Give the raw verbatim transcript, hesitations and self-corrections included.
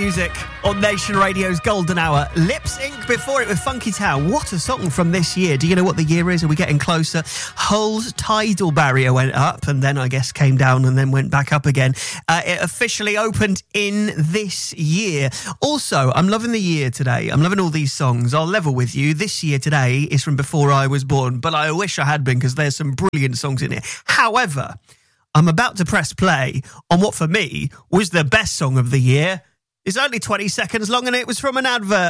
music on Nation Radio's Golden Hour. Lip Sync before it with Funky Town. What a song from this year. Do you know what the year is? Are we getting closer? Hull's tidal barrier went up and then I guess came down and then went back up again. Uh, it officially opened in this year. Also, I'm loving the year today. I'm loving all these songs. I'll level with you. This year today is from before I was born, but I wish I had been because there's some brilliant songs in it. However, I'm about to press play on what for me was the best song of the year. It's only twenty seconds long and it was from an advert.